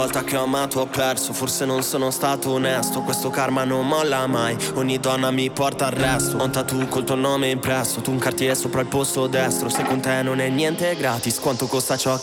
Volta che ho amato ho perso, forse non sono stato onesto. Questo karma non molla mai, ogni donna mi porta al resto. Ho un tattoo col tuo nome impresso, tu un cartiere sopra il posto destro. Se con te non è niente gratis, quanto costa ciò